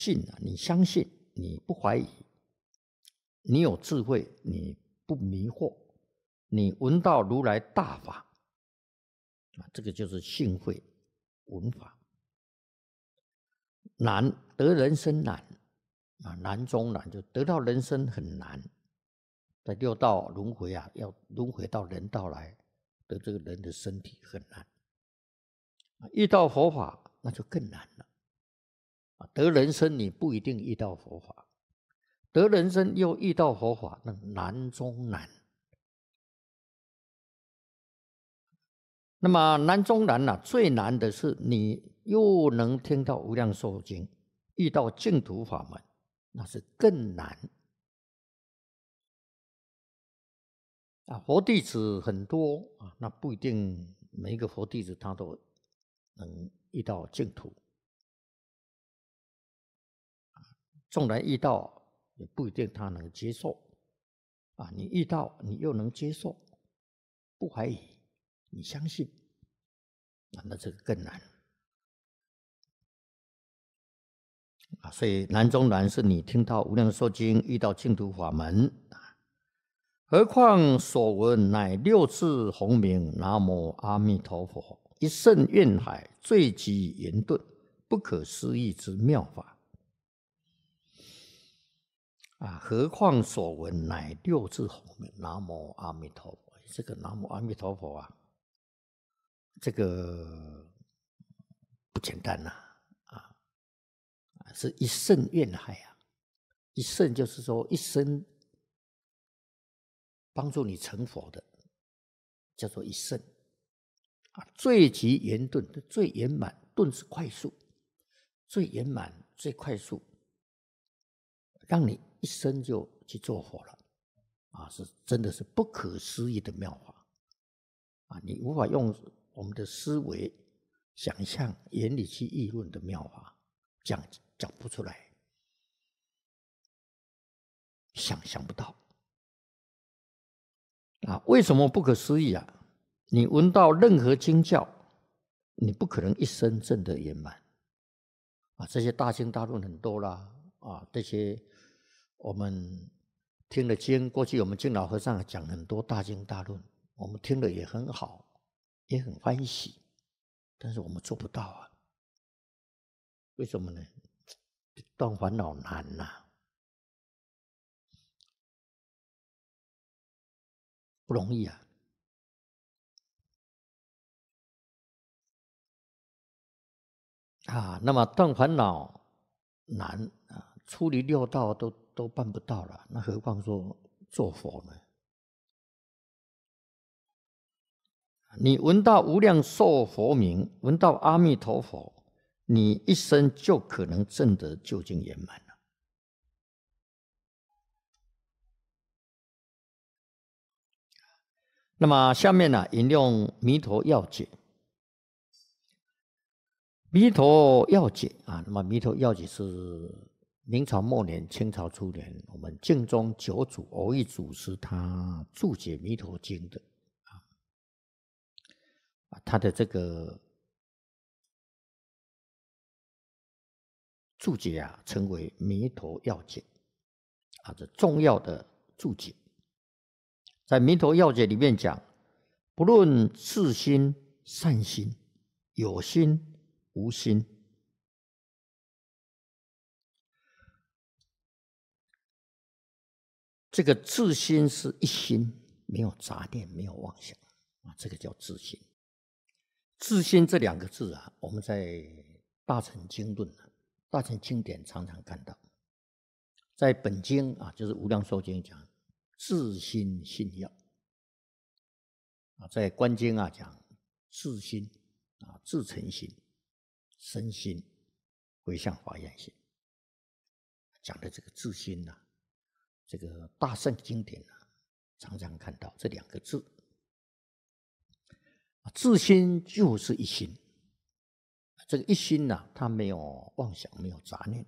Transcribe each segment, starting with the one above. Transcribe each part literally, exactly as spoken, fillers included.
信啊，你相信，你不怀疑，你有智慧，你不迷惑，你闻到如来大法，啊，这个就是信慧闻法。难得人生难啊，难中难，就得到人生很难，在六道轮回啊，要轮回到人道来得这个人的身体很难。遇到佛法那就更难了。得人生你不一定遇到佛法，得人生又遇到佛法，那难中难。那么难中难啊，最难的是你又能听到无量寿经，遇到净土法门，那是更难。啊，佛弟子很多啊，那不一定每一个佛弟子他都能遇到净土。纵然遇到，也不一定他能接受。啊，你遇到，你又能接受，不怀疑，你相信，啊，那这个更难。啊，所以难中难是你听到无量寿经，遇到净土法门。何况所闻乃六字洪名，南无阿弥陀佛，一甚愿海，罪极言顿，不可思议之妙法。啊，何况所闻乃六字洪名，南无阿弥陀佛。这个南无阿弥陀佛啊，这个不简单呐、啊，啊，是一甚愿海啊。一甚就是说一生帮助你成佛的，叫做一甚。啊，最极圆顿，最圆满，顿是快速，最圆满，最快速，让你一生就去做佛了。啊，是真的是不可思议的妙法。啊，你无法用我们的思维、想象、眼里去议论的妙法，讲讲不出来，想象不到。啊，为什么不可思议啊？你闻到任何经教，你不可能一生证得圆满。啊，这些大经大论很多啦，啊，这些我们听了经，过去我们净老和尚讲很多大经大论，我们听了也很好，也很欢喜，但是我们做不到啊。为什么呢？断烦恼难呐、啊，不容易啊。啊，那么断烦恼难啊，出离六道都都办不到了，那何况说做佛呢？你闻到无量寿佛名，闻到阿弥陀佛，你一生就可能证得究竟圆满了。那么下面呢、啊，引用《弥陀要解》。弥陀要解啊，那么弥陀要解是明朝末年、清朝初年，我们净宗九祖藕益祖师他注解弥陀经的啊，他的这个注解啊，称为弥陀要解啊，这重要的注解。在弥陀要解里面讲，不论自心、善心、有心、无心，这个自心是一心，没有杂念，没有妄想啊，这个叫自心。自心这两个字啊，我们在大乘经论、大乘经典常常看到。在本经啊，就是无量寿经讲自心信要啊，在观经啊讲自心啊，自诚心、身心、回向华严心，讲的这个自心呐、啊，这个大乘经典啊，常常看到这两个字。自心就是一心，这个一心呢、啊，它没有妄想，没有杂念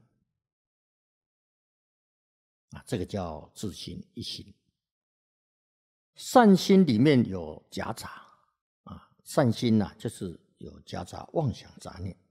啊，这个叫自心一心。善心里面有夹杂啊，善心呐、啊，就是有夹杂妄想杂念